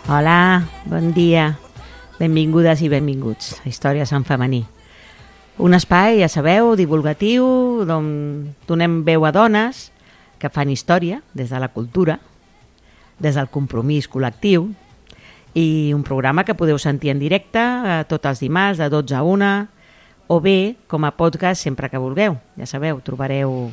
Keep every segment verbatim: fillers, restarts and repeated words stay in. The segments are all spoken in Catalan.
Hola, bon dia. Benvingudes i benvinguts a Històries en femení. Un espai, ja sabeu, divulgatiu, on donem veu a dones que fan història des de la cultura, des del compromís col·lectiu, i un programa que podeu sentir en directe eh, tots els dimarts de dotze a una, o bé com a podcast sempre que vulgueu. Ja sabeu, trobareu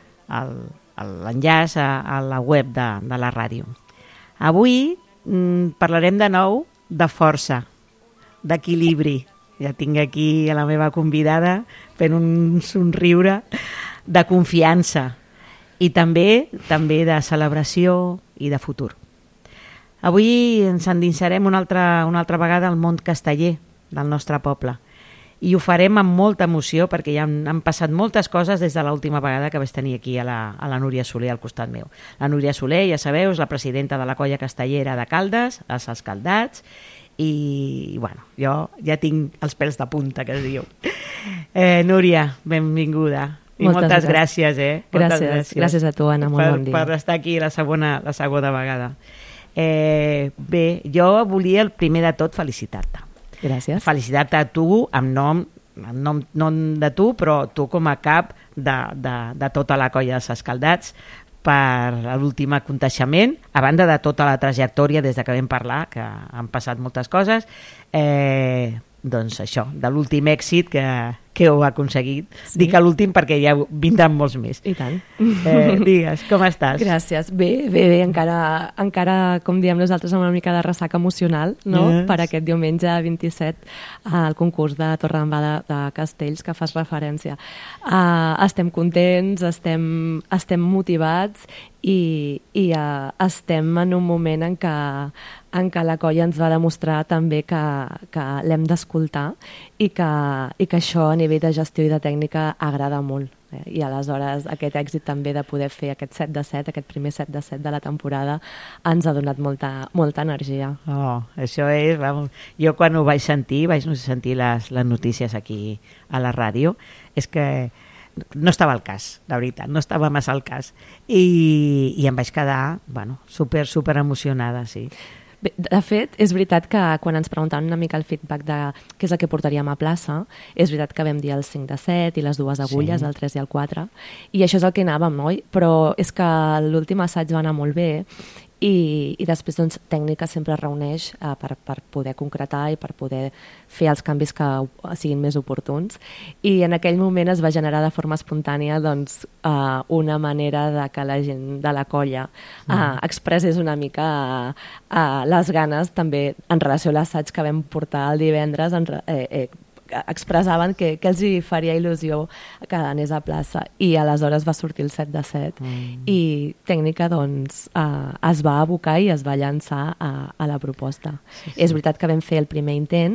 l'enllaç a, a la web de, de la ràdio. Avui mm, parlarem de nou de força, d'equilibri. Ja tinc aquí a la meva convidada fent un somriure, de confiança i també també de celebració i de futur. Avui ens endinsarem una altra, una altra vegada al món casteller del nostre poble i ho farem amb molta emoció perquè ja han, han passat moltes coses des de l'última vegada que vaig tenir aquí a la, a la Núria Soler al costat meu. La Núria Soler, ja sabeu, és la presidenta de la colla castellera de Caldes, els Escaldats, i bueno, jo ja tinc els pèls de punta, que es diu. Eh, Núria, benvinguda. I moltes, moltes gràcies, eh? Gràcies, moltes gràcies. Gràcies a tu, Anna, molt per, bon dia. Per estar aquí la segona, la segona vegada. Eh, bé, jo volia primer de tot felicitar-te. Gràcies. Felicitar-te a tu amb nom, amb nom, nom de tu, però tu com a cap de, de, de tota la colla dels Escaldats per l'últim aconteixement, a banda de tota la trajectòria des de que vam parlar, que han passat moltes coses, eh, doncs això, de l'últim èxit que, que heu aconseguit. Sí. Dic a l'últim perquè ja vindran molts més. I tant. Eh, digues, com estàs? Gràcies. Bé, bé, bé, encara, encara, com diem nosaltres, amb una mica de ressaca emocional, no? Yes. Per aquest diumenge vint-i-set al concurs de Torredembarra de, de Castells que fas referència. Uh, estem contents, estem, estem motivats i, i uh, estem en un moment en què en què la colla ens va demostrar també que, que l'hem d'escoltar i que, i que això a nivell de gestió i de tècnica agrada molt. Eh? I aleshores aquest èxit també de poder fer aquest set de set, aquest primer set de set de la temporada, ens ha donat molta, molta energia. Oh, això és... Vamos, jo quan ho vaig sentir, vaig sentir les, les notícies aquí a la ràdio, és que no estava al cas, la veritat, no estava massa al cas. I, i em vaig quedar, bueno, super, super emocionada, sí. Bé, de fet, és veritat que quan ens preguntaven una mica el feedback de què és el que portaríem a plaça, és veritat que vam dir el cinc de set i les dues agulles, sí. El tres i el quatre, i això és el que anàvem, no? Però és que l'últim assaig va anar molt bé i, i després doncs, tècnica sempre es reuneix eh, per, per poder concretar i per poder fer els canvis que siguin més oportuns. I en aquell moment es va generar de forma espontània doncs, eh, una manera de que la gent de la colla eh, expressés una mica eh, les ganes també en relació a l'assaig que vam portar el divendres, en, eh, eh, expressaven que, que els hi faria il·lusió que anés a plaça i aleshores va sortir el set de set mm. i tècnica doncs eh, es va abocar i es va llançar a, a la proposta. Sí, sí. És veritat que vam fer el primer intent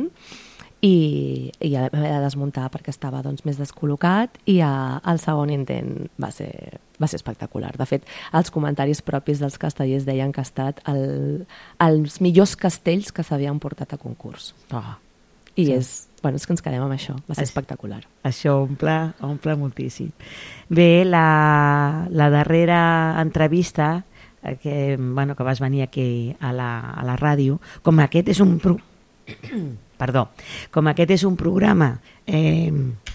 i, i ja vam haver de desmuntar perquè estava doncs, més descol·locat i a, el segon intent va ser, va ser espectacular. De fet, els comentaris propis dels castellers deien que ha estat el, els millors castells que s'havien portat a concurs. Oh. I sí. és, bueno, és que ens quedem amb això, va ser espectacular. Això omple, omple moltíssim. Bé, la, la darrera entrevista que, bueno, que vas venir aquí a la, a la ràdio, com aquest és un pro... perdó, com aquest és un programa eh,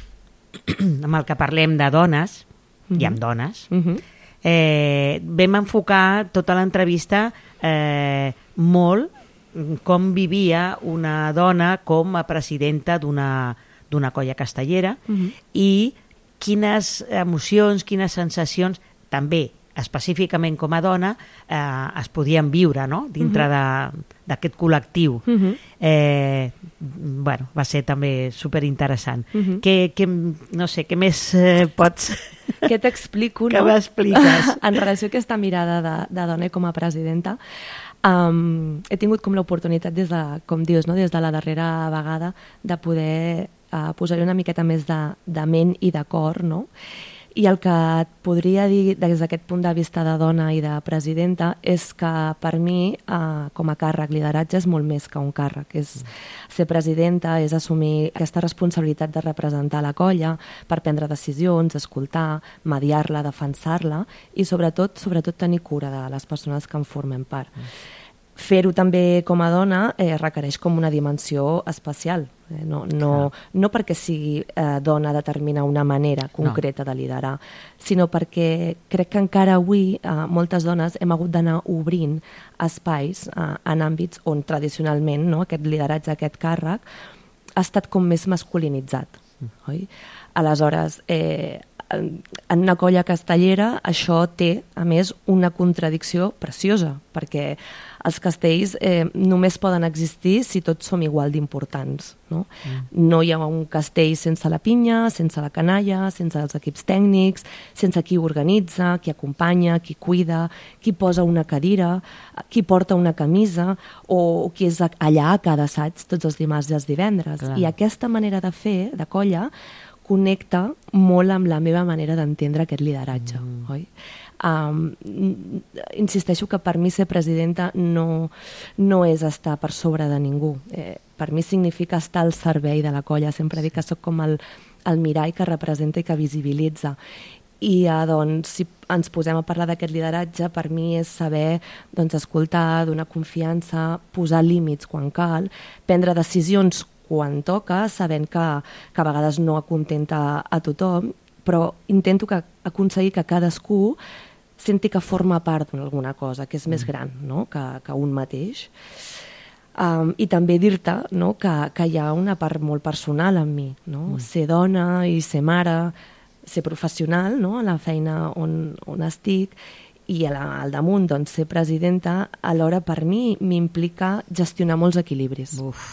amb el que parlem de dones, mm-hmm. i amb dones, mm-hmm. eh, vam enfocar tota l'entrevista eh, molt com vivia una dona com a presidenta d'una d'una colla castellera uh-huh. i quines emocions, quines sensacions, també específicament com a dona, eh, es podien viure, no? Dintre uh-huh. d'aquest col·lectiu. Uh-huh. Eh, bueno, va ser també superinteressant. Uh-huh. Que, que, no sé, què més eh, pots... Què t'explico, no? Què m'expliques? En relació a aquesta mirada de, de dona com a presidenta, Um, he tingut com l'oportunitat des de, com dius, no? Des de la darrera vegada de poder uh, posar-hi una miqueta més de, de ment i de cor, no? I el que et podria dir des d'aquest punt de vista de dona i de presidenta és que per mi, eh, com a càrrec, lideratge és molt més que un càrrec. És ser presidenta, és assumir aquesta responsabilitat de representar la colla per prendre decisions, escoltar, mediar-la, defensar-la i sobretot sobretot tenir cura de les persones que en formem part. fer-ho també com a dona eh, requereix com una dimensió especial. Eh, no, no, no perquè sigui eh, dona determina una manera concreta no. de liderar, sinó perquè crec que encara avui eh, moltes dones hem hagut d'anar obrint espais eh, en àmbits on tradicionalment no, aquest lideratge, aquest càrrec, ha estat com més masculinitzat. Mm. Oi? Aleshores, eh, en una colla castellera això té, a més, una contradicció preciosa, perquè els castells eh, només poden existir si tots som igual d'importants. No? Mm. No hi ha un castell sense la pinya, sense la canalla, sense els equips tècnics, sense qui organitza, qui acompanya, qui cuida, qui posa una cadira, qui porta una camisa o qui és allà a cada assaig tots els dimarts i els divendres. Clar. I aquesta manera de fer, de colla, connecta molt amb la meva manera d'entendre aquest lideratge. Mm. Oi? Um, insisteixo que per mi ser presidenta no, no és estar per sobre de ningú. Eh, per mi significa estar al servei de la colla. Sempre dic que sóc com el, el mirall que representa i que visibilitza. I eh, doncs, si ens posem a parlar d'aquest lideratge, per mi és saber doncs, escoltar, donar confiança, posar límits quan cal, prendre decisions quan toca, sabent que, que a vegades no acontenta a tothom, però intento que, aconseguir que cadascú senti que forma part d'alguna cosa, que és més gran, no? que, que un mateix. Um, I també dir-te no? que, que hi ha una part molt personal en mi. No? Mm. Ser dona i ser mare, ser professional no? a la feina on, on estic, i al damunt doncs, ser presidenta, alhora per mi m'implica gestionar molts equilibris. Uf.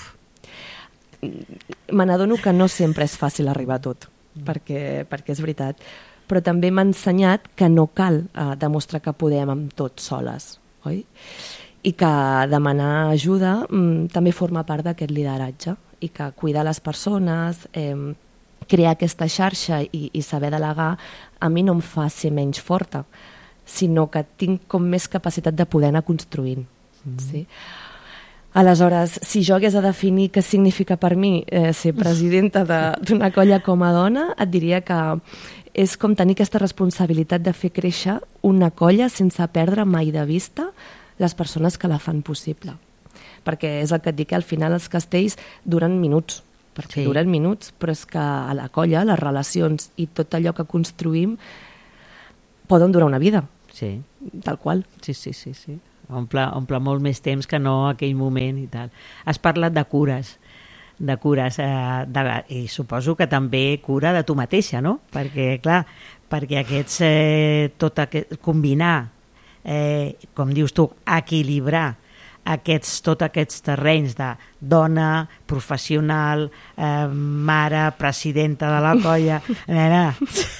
Me n'adono que no sempre és fàcil arribar a tot, mm. perquè, perquè és veritat, però també m'ha ensenyat que no cal eh, demostrar que podem amb tot soles, oi? I que demanar ajuda mm, també forma part d'aquest lideratge, i que cuidar les persones, eh, crear aquesta xarxa i, i saber delegar, a mi no em fa ser menys forta, sinó que tinc com més capacitat de poder anar construint. Mm. Sí? Aleshores, si jo hagués de definir què significa per mi eh, ser presidenta d'una colla com a dona, et diria que és com tenir aquesta responsabilitat de fer créixer una colla sense perdre mai de vista les persones que la fan possible. Perquè és el que et dic, que al final els castells duren minuts, perquè sí. duren minuts, però és que a la colla, les relacions i tot allò que construïm poden durar una vida. Sí. Tal qual. Sí, sí, sí, sí. Omple, omple molt més temps que no aquell moment i tal. Has parlat de cures, de cures, eh, de, i suposo que també cura de tu mateixa, no? Perquè, clar, perquè aquests, eh, tot aquest, combinar, eh, com dius tu, equilibrar aquests, tots aquests terrenys de dona, professional, eh, mare, presidenta de la colla, nena,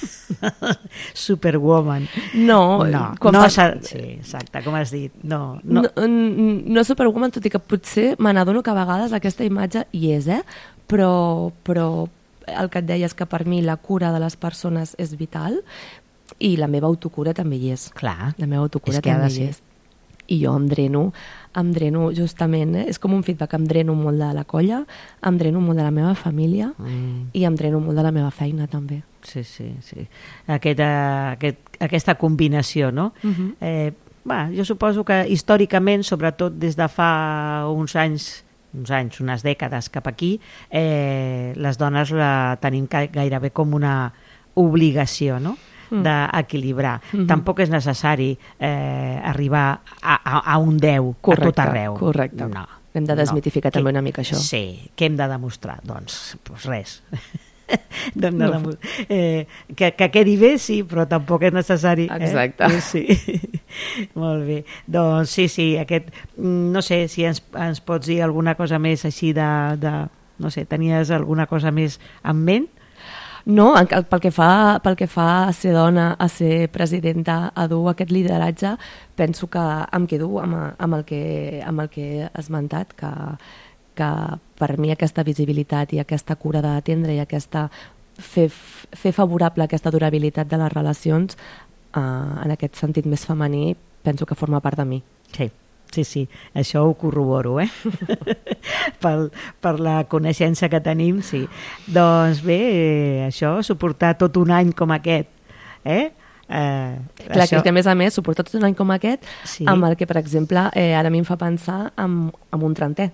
superwoman. No, no, no fa... sí, exacte, com has dit. No, no. No, no superwoman, tot i que potser me n'adono que a vegades aquesta imatge hi és, eh? Però, però el que et deia és que per mi la cura de les persones és vital i la meva autocura també hi és. Clar, la meva autocura és que també hi és. I jo em dreno, em dreno justament, eh? És com un feedback, em dreno molt de la colla, em dreno molt de la meva família mm. i em dreno molt de la meva feina també. Sí, sí, sí. Aquesta, aquest, aquesta combinació, no? Uh-huh. eh, va, jo suposo que històricament, sobretot des de fa uns anys, uns anys, unes dècades cap aquí, eh, les dones la tenim gairebé com una obligació, no? D'equilibrar. Mm-hmm. Tampoc és necessari eh, arribar a, a, a un deu correcte, a tot arreu. Correcte. No. Hem de desmitificar no. també que, una mica això. Sí, què hem de demostrar? Doncs, doncs res. de no. eh, que, que quedi bé, sí, però tampoc és necessari. Exacte. Eh? Sí. Molt bé. Doncs sí, sí, aquest, no sé si ens, ens pots dir alguna cosa més així de, de, no sé, tenies alguna cosa més en ment? No, pel que fa, pel que fa a ser dona, a ser presidenta, a dur aquest lideratge, penso que em quedo amb, amb, el, que, amb el que he esmentat, que, que per mi aquesta visibilitat i aquesta cura d'atendre i aquesta fer, fer favorable aquesta durabilitat de les relacions, eh, en aquest sentit més femení, penso que forma part de mi. Sí. Sí, sí, això ho corroboro, eh? per, per la coneixença que tenim, sí. Doncs bé, eh, això, suportar tot un any com aquest, eh? Eh, Clar, això... que a més a més, sobretot un any com aquest, Sí. amb el que, per exemple, eh, ara a mi em fa pensar en, en un trentè,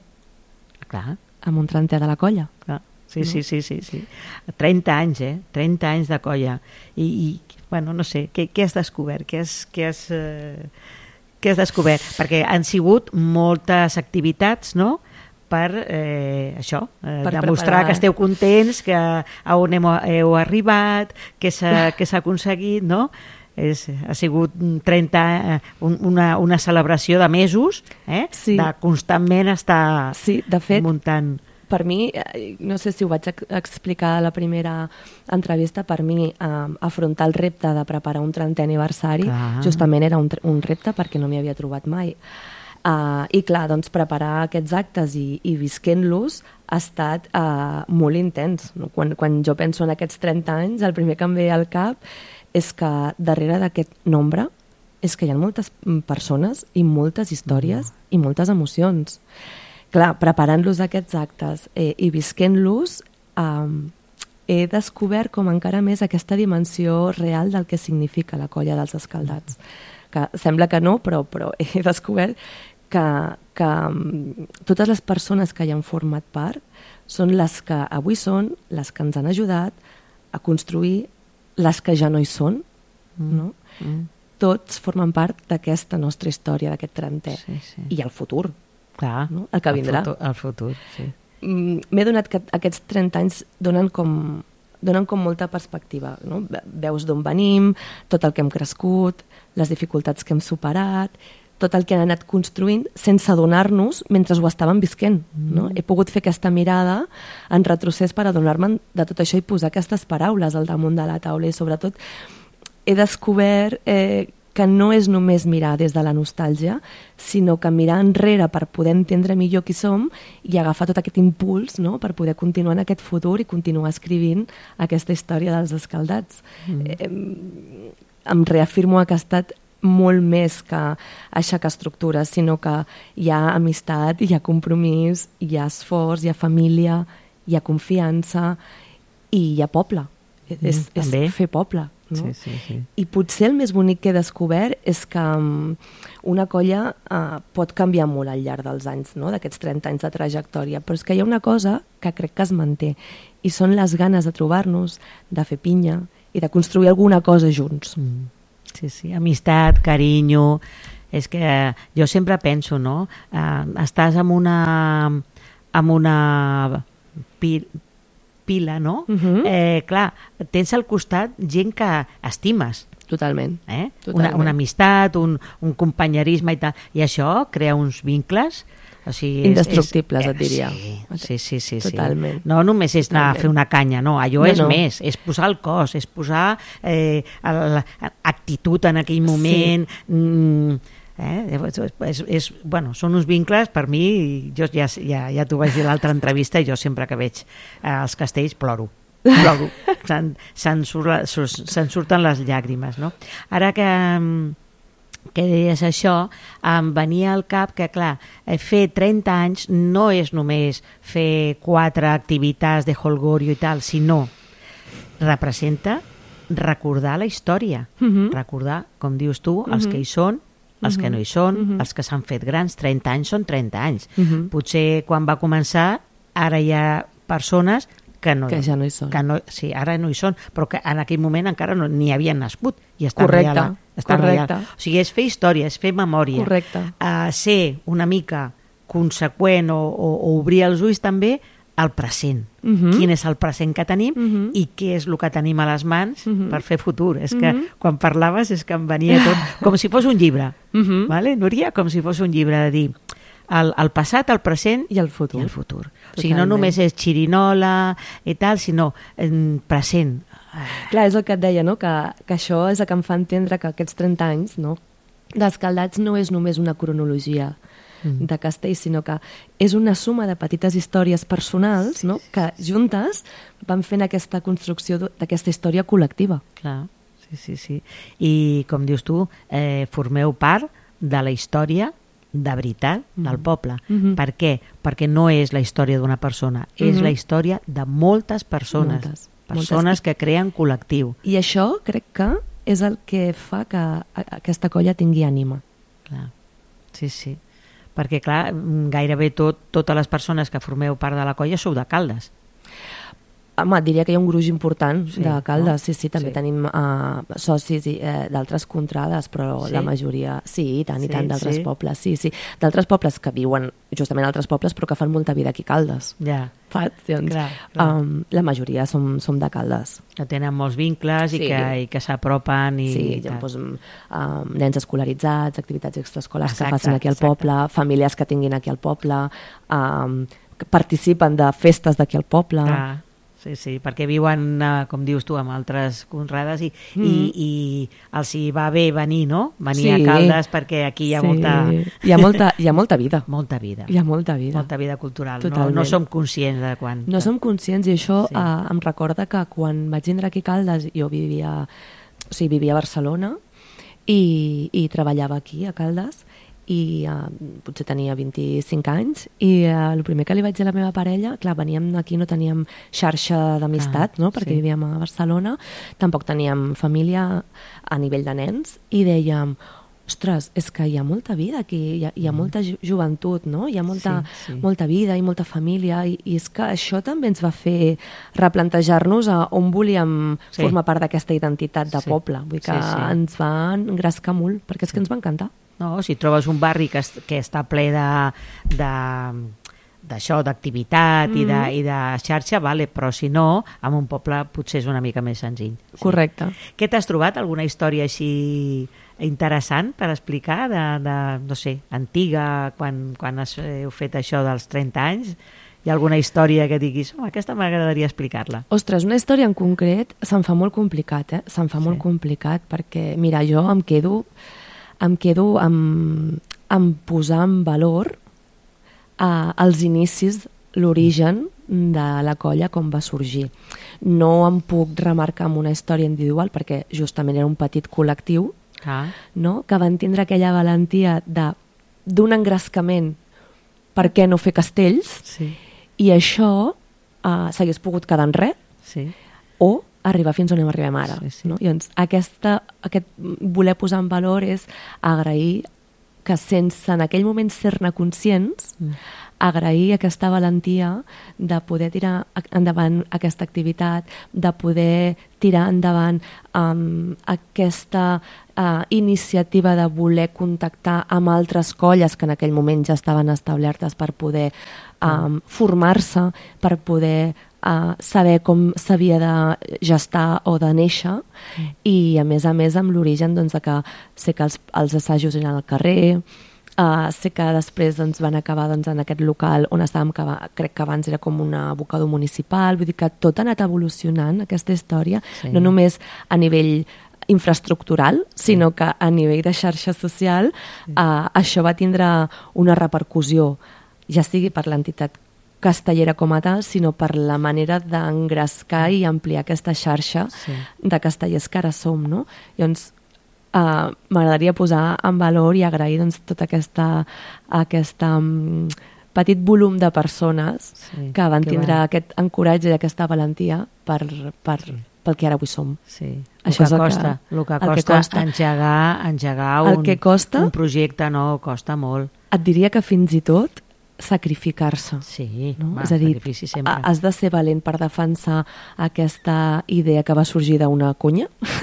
Clar, en un trentè de la colla. clar. Sí, No? sí, sí, sí, sí. trenta anys, eh? trenta anys de colla. I, i bueno, no sé, què, què has descobert? Què has, què has, eh, què has descobert? Perquè han sigut moltes activitats, no?, per eh, això, eh, Per demostrar preparar. que esteu contents, que a on heu, heu arribat, que s'ha que s'ha aconseguit, no? És, ha sigut trenta, eh, un, una, una celebració de mesos, eh? Sí. De constantment estar Sí, de fet, muntant. per mi, eh, no sé si ho vaig ex- explicar a la primera entrevista, per mi eh, afrontar el repte de preparar un trentè aniversari Clar. justament era un, tr- un repte perquè no m'hi havia trobat mai. Uh, I clar, doncs preparar aquests actes i, i visquent-los ha estat uh, molt intens. No? Quan, quan jo penso en aquests trenta anys, el primer que em ve al cap és que darrere d'aquest nombre és que hi ha moltes mm, persones i moltes històries mm. i moltes emocions. Clar, preparant-los aquests actes eh, i visquent-los, um, he descobert com encara més aquesta dimensió real del que significa la colla dels Escaldats. Que sembla que no, però, però he descobert que, que um, totes les persones que hi han format part són les que avui són, les que ens han ajudat a construir, les que ja no hi són, Mm. no? Mm. Tots formen part d'aquesta nostra història, d'aquest trentè. Sí, sí. I el futur. Clar, No? El que vindrà. El futur, el futur sí. Mm, M'he donat que aquests trenta anys donen com, donen com molta perspectiva. No? Ve- Veus d'on venim, tot el que hem crescut, les dificultats que hem superat, tot el que han anat construint sense adonar-nos mentre ho estàvem visquent. No? He pogut fer aquesta mirada en retrocés per adonar-me de tot això i posar aquestes paraules al damunt de la taula i sobretot he descobert eh, que no és només mirar des de la nostàlgia, sinó que mirar enrere per poder entendre millor qui som i agafar tot aquest impuls, no?, per poder continuar en aquest futur i continuar escrivint aquesta història dels Escaldats. Mm. Eh, em reafirmo que ha estat molt més que aixecar estructures, sinó que hi ha amistat, hi ha compromís, hi ha esforç, hi ha família, hi ha confiança i hi ha poble. Mm, és, és també. fer poble. No? Sí, sí, sí. I potser el més bonic que he descobert és que um, una colla uh, pot canviar molt al llarg dels anys, no? D'aquests trenta anys de trajectòria, però és que hi ha una cosa que crec que es manté i són les ganes de trobar-nos, de fer pinya i de construir alguna cosa junts. Mm. Sí, sí, amistat, carinyo. És que eh, jo sempre penso, no? Eh, estàs amb una, amb una pi, pila, no? Uh -huh. eh, clar, tens al costat gent que estimes. Totalment. Eh? Totalment. Una, una amistat, un, un companyerisme i tal. I això crea uns vincles... O sigui, és, Indestructibles, és, et diria. Sí, sí, sí, sí. Totalment. No només és anar Totalment. a fer una canya, no, allò No, és no. més, és posar el cos, és posar eh, l'actitud en aquell moment... Sí. Mm, eh? és, és, és, bueno, són uns vincles, per mi, jo ja, ja, ja t'ho vaig dir a l'altra entrevista, jo sempre que veig eh, els castells ploro. ploro. Se'n se surt, se surten les llàgrimes, no? Ara que... que deies això, em venia al cap que, clar, fer trenta anys no és només fer quatre activitats de holgorio i tal, sinó representa recordar la història, Uh -huh. recordar, com dius tu, els Mhm. que hi són, els Mhm. que no hi són, Mhm. els que s'han fet grans. Trenta anys són trenta anys. Uh -huh. Potser quan va començar, ara hi ha persones que no, Que ja no hi són. que no, sí, ara no hi són, però que en aquell moment encara no n'hi havien nascut i estan Correcte, allà. Estan correcte. allà. O sigui, és fer història, és fer memòria. Correcte. Uh, ser una mica conseqüent o, o, o obrir els ulls també al present. Uh -huh. Quin és el present que tenim Uh -huh. i què és el que tenim a les mans Uh -huh. per fer futur. És que Uh -huh. quan parlaves és que em venia tot com si fos un llibre. Uh -huh. Vale, Núria? Com si fos un llibre de dir el, el passat, el present I el futur. i el futur. O sigui, no Totalment. només és xirinola i tal, sinó en present. Clar, és el que et deia, no? que, que això és el que em fa entendre que aquests trenta anys, no? d'Escaldats no és només una cronologia Mm. de castells, sinó que és una suma de petites històries personals, no? que juntes van fent aquesta construcció d'aquesta història col·lectiva. Clar, sí, sí, sí. I com dius tu, eh, formeu part de la història de veritat del poble. Mhm. Per què? Perquè no és la història d'una persona, és Mhm. la història de moltes persones. Moltes, Persones moltes. que creen col·lectiu. I això crec que és el que fa que aquesta colla tingui ànima. Clar. Sí, sí. Perquè, clar, gairebé tot, totes les persones que formeu part de la colla sou de Caldes. Home, diria que hi ha un gruix important sí, de Caldes, no? sí, sí, també sí. tenim uh, socis uh, d'altres contrades, però sí? la majoria, sí, i tant, sí, i tant, d'altres sí. pobles, sí, sí, d'altres pobles que viuen justament a altres pobles, però que fan molta vida aquí a Caldes. Ja, Fats, doncs, clar, clar. Um, la majoria som, som de Caldes. Que tenen molts vincles sí. i que, i que s'apropen. I, sí, ja, doncs, um, nens escolaritzats, activitats extraescolars que facin aquí al poble, exacte. famílies que tinguin aquí al poble, um, que participen de festes d'aquí al poble. Clar. Sí, sí, perquè viuen, uh, com dius tu, amb altres conrades i, mm. i, i els hi va bé venir, no? Venir sí. a Caldes perquè aquí hi ha sí. molta... Hi ha molta... Hi ha molta vida. Molta vida. Hi ha molta vida. Molta vida cultural. No, no som conscients de quan... No som conscients i això sí. uh, em recorda que quan vaig vindre aquí a Caldes, jo vivia, o sigui, vivia a Barcelona i, i treballava aquí a Caldes i uh, potser tenia vint-i-cinc anys i uh, el primer que li vaig dir a la meva parella, clar, veníem aquí, no teníem xarxa d'amistat, ah, no? perquè sí. vivíem a Barcelona, tampoc teníem família a nivell de nens i dèiem, ostres, és que hi ha molta vida aquí, hi ha, hi ha molta ju joventut, no? Hi ha molta, sí, sí. molta vida i molta família i, i és que això també ens va fer replantejar-nos a on volíem sí. formar part d'aquesta identitat de sí. poble, vull dir que sí, sí. ens va engrescar molt, perquè és que ens va encantar. No, si trobes un barri que, es, que està ple de, de, d'això, d'activitat mm. i, de, i de xarxa, vale, però si no, en un poble potser és una mica més senzill. Sí. Correcte. Què t'has trobat? Alguna història així interessant per explicar, de, de no sé, antiga, quan, quan has, heu fet això dels trenta anys? Hi ha alguna història que diguis, oh, aquesta m'agradaria explicar-la? Ostres, una història en concret se'm fa molt complicat, eh? Se'm fa sí. molt complicat perquè, mira, jo em quedo... em quedo amb, amb posar en valor uh, els inicis, l'origen de la colla, com va sorgir. No em puc remarcar amb una història individual perquè justament era un petit col·lectiu ah. no? que van tindre aquella valentia d'un engrescament per què no fer castells sí. i això uh, s'hagués pogut quedar en res sí. o arribar fins on hem arribem ara. Sí, sí. No? I doncs aquesta, aquest voler posar en valor és agrair que sense en aquell moment ser-ne conscients, mm. agrair aquesta valentia de poder tirar endavant aquesta activitat, de poder tirar endavant um, aquesta uh, iniciativa de voler contactar amb altres colles que en aquell moment ja estaven establertes per poder um, formar-se, per poder Uh, saber com s'havia de gestar o de néixer mm. i a més a més amb l'origen doncs, de que sé que els, els assajos eren al carrer, uh, sé que després doncs, van acabar doncs, en aquest local on estàvem, que va, crec que abans era com un abocador municipal, vull dir que tot ha anat evolucionant aquesta història, sí. no només a nivell infraestructural, sí. sinó que a nivell de xarxa social sí. uh, això va tindre una repercussió, ja sigui per l'entitat castellera com a tal, sinó per la manera d'engrescar i ampliar aquesta xarxa sí. de castellers que ara som, no? Llavors, uh, m'agradaria posar en valor i agrair doncs, tot aquesta, aquesta um, petit volum de persones sí, que van que tindre va. aquest encoratge i aquesta valentia per, per, sí. pel que ara avui som. Sí. Això el que costa, que, el que costa, el que costa. engegar, engegar un, que costa, un projecte, no, costa molt. Et diria que fins i tot sacrificar-se. Sí, no? va, És a dir, sacrifici sempre. Has de ser valent per defensar aquesta idea que va sorgir d'una conya,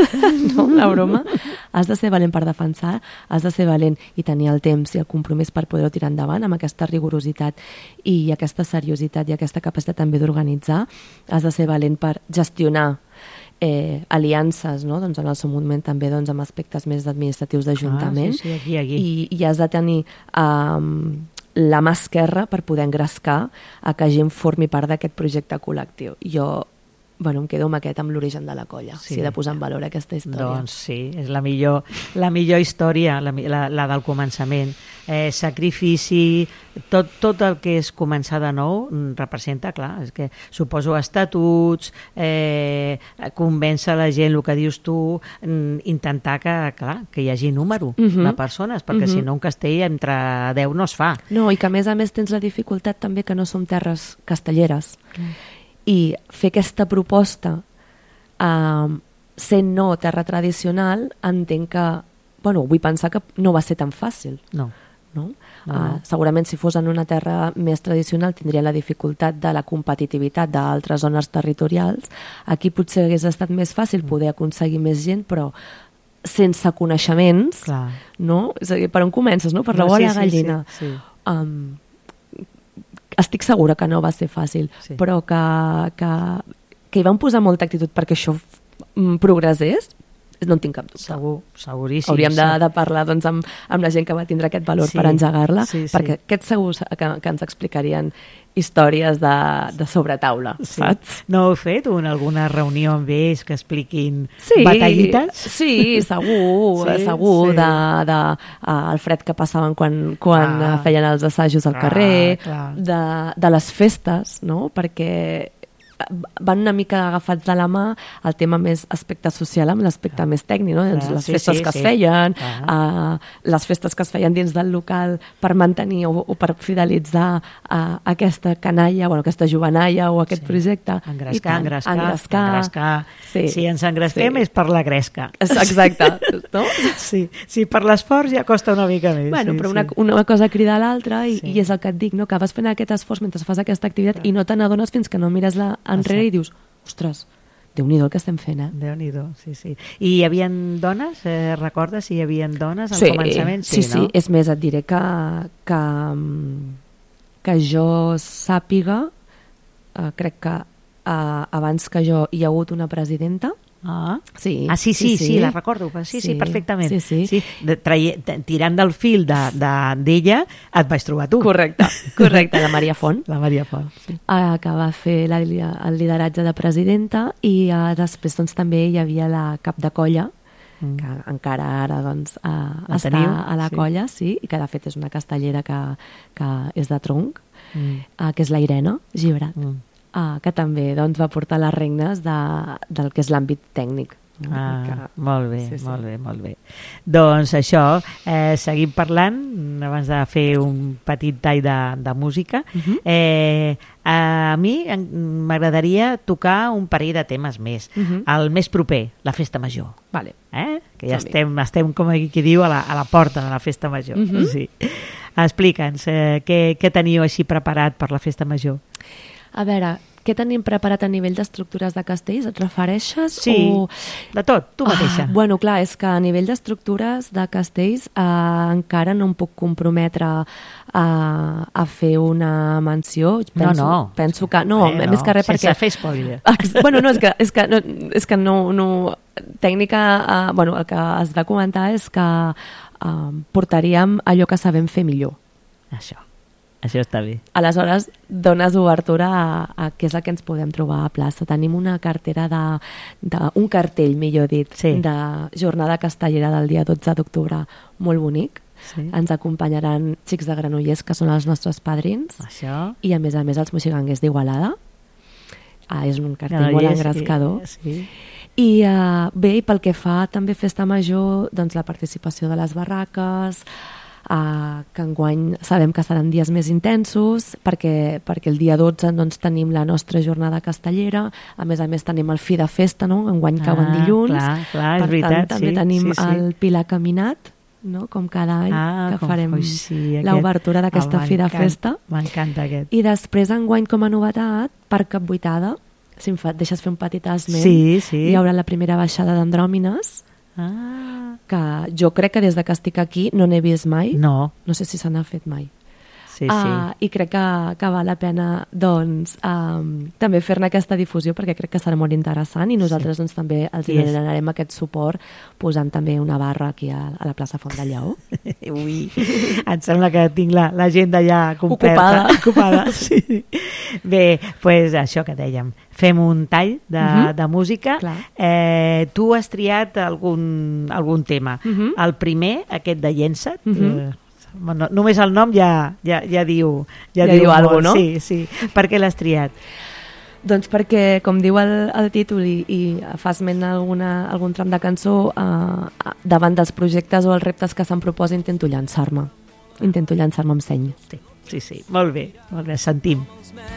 no? La broma. Has de ser valent per defensar, has de ser valent i tenir el temps i el compromís per poder-ho tirar endavant amb aquesta rigorositat i aquesta seriositat i aquesta capacitat també d'organitzar. Has de ser valent per gestionar Eh, aliances, no? doncs en el seu moment també doncs, amb aspectes més administratius d'Ajuntament ah, sí, sí, aquí, aquí. I, i has de tenir um, la mà esquerra per poder engrescar a que gent formi part d'aquest projecte col·lectiu. Jo bueno, em quedo amb aquest, amb l'origen de la colla, sí. si he de posar en valor aquesta història. Doncs sí, és la millor, la millor història, la, la, la del començament. Eh, sacrifici, tot, tot el que és començar de nou representa, clar, és que suposo estatuts, eh, convèncer la gent, el que dius tu, intentar que, clar, que hi hagi número uh-huh. de persones, perquè uh-huh. si no un castell entre deu no es fa. No, i que a més a més tens la dificultat també que no som terres castelleres. Mm. I fer aquesta proposta eh, sent no terra tradicional, entenc que, bueno, vull pensar que no va ser tan fàcil. No. No? No, no. Uh, segurament si fos en una terra més tradicional tindria la dificultat de la competitivitat d'altres zones territorials. Aquí potser hagués estat més fàcil poder aconseguir més gent, però sense coneixements, Clar. no? És a dir, per on comences, no? Per la No, bola sí, sí, gallina. sí, sí. Um, estic segura que no va ser fàcil, Sí. però que, que, que hi van posar molta actitud perquè això mm, progressés, no en tinc cap dubte. Segur, seguríssim. Hauríem de, de parlar doncs, amb, amb la gent que va tindre aquest valor Sí, per engegar-la, sí, sí. perquè aquests segur que, que ens explicarien històries de, de sobretaula, Sí. saps? No heu fet una, alguna reunió amb ells que expliquin Sí, batallites? sí, segur, Sí, segur, sí. de, de uh, el fred que passaven quan, quan Ah. ah, feien els assajos al Ah, carrer, clar. de, de les festes, no? Perquè van una mica agafats de la mà el tema més aspecte social amb l'aspecte més tècnic, no? Doncs Clar, les sí, festes sí, que sí. es feien, Clar. uh, les festes que es feien dins del local per mantenir o, o per fidelitzar uh, aquesta canalla, bueno, aquesta jovenalla o aquest Sí. projecte. I Engrescar, tant, engrescar, engrescar. engrescar. Sí. Si ens engresquem Sí. és per la gresca. Exacte, no? Sí, sí, per l'esforç ja costa una mica més. Bueno, sí, però una, sí. una cosa crida a l'altra i, Sí. i és el que et dic, no? Que vas fent aquest esforç mentre fas aquesta activitat Clar. i no te n'adones fins que no mires la enrere Exacte. i dius, ostres, Déu-n'hi-do el que estem fent, eh? Déu-n'hi-do, sí, sí. I hi havia dones? Eh, recordes si hi havia dones al començament? sí, sí, no? és més, et diré que, que, mm, que jo sàpiga, eh, crec que eh, abans que jo hi ha hagut una presidenta. Ah. Sí, Ah, sí, sí, sí, sí, la recordo. Sí, sí, Sí, perfectament. sí, sí. sí de, traie, de, tirant del fil d'ella, de, d'ella, et vaig trobar tu. Correcte, correcte, la Maria Font. La Maria Font. Sí. eh, que va fer la, el lideratge de presidenta i eh, després doncs, també hi havia la cap de colla, Mm. que encara ara doncs, eh, La està teniu? a la Sí. colla, sí, i que de fet és una castellera que, que és de tronc, Mm. eh, que és la Irene Gibrat, Mm. eh, que també doncs, va portar les regnes de, del que és l'àmbit tècnic. Ah, que, molt bé, sí, sí. molt bé, molt bé. Doncs això, eh, seguim parlant abans de fer un petit tall de, de música. Uh -huh. eh, a mi en- m'agradaria tocar un parell de temes més. Uh -huh. El més proper, la festa major. Vale. Eh? Que ja Som-hi. estem, estem, com qui diu, a la, a la porta de la festa major. Uh -huh. Sí. Explica'ns, eh, què, què teniu així preparat per la festa major? A veure, què tenim preparat a nivell d'estructures de castells? Et refereixes? Sí, o... de tot, tu mateixa. Ah, bueno, clar, és que a nivell d'estructures de castells eh, encara no em puc comprometre a, a fer una menció. Penso, no, no. Penso que... No, eh, més que res sense perquè... fer spoiler. Ex- Bueno, no, és que, és que, no, és que no, no... Tècnica... Eh, bueno, el que es va comentar és que eh, portaríem allò que sabem fer millor. Això, això està bé. Aleshores, dones obertura a, a què és el que ens podem trobar a plaça. Tenim una cartera de, de un cartell, millor dit, Sí. de jornada castellera del dia dotze d'octubre, molt bonic. Sí. Ens acompanyaran xics de Granollers, que són els nostres padrins, Això... i a més a més els moxiganguers d'Igualada. Ah, és un cartell molt Granollers, engrescador. Sí, sí. I uh, bé, i pel que fa també a Festa Major, doncs la participació de les barraques, Uh, que enguany sabem que seran dies més intensos perquè, perquè el dia dotze doncs, tenim la nostra jornada castellera, a més a més tenim el fi de festa, no? Enguany cau en Ah, dilluns, clar, clar, és per veritat, tant també sí, tenim sí, sí. el Pilar Caminat, no? Com cada any Ah, que com farem fos, sí, aquest. l'obertura d'aquesta Ah, fi de m'encanta, festa. M'encanta aquest. I després enguany com a novetat, per Capbuitada, si em fa, deixes fer un petit esment, Sí, sí. hi haurà la primera baixada d'andròmines, Ah, que jo crec que des de que estic aquí no n'he vist mai. no, No sé si se n'ha fet mai. sí, sí. Uh, I crec que, que val la pena doncs, um, també fer-ne aquesta difusió perquè crec que serà molt interessant i nosaltres doncs, també els Sí, és. donarem aquest suport posant també una barra aquí a, a la plaça Font de Lleó. Ui, em sembla que tinc la- l'agenda ja completa. Ocupada. Ocupada, sí. Bé, doncs pues això que dèiem. Fem un tall de, uh Mhm. -huh. de música. Clar. Eh, tu has triat algun, algun tema. Uh -huh. El primer, aquest de Llença't, Uh -huh. eh, bueno, només el nom ja, ja, ja diu ja, Ja diu diu molt. alguna cosa, no? Sí, sí. Per què l'has triat? Doncs perquè, com diu el, el títol i, i fa esment a alguna, algun tram de cançó, eh, davant dels projectes o els reptes que se'm proposa intento llançar-me. Intento llançar-me amb seny. Sí, sí, sí. Molt bé, molt bé, sentim.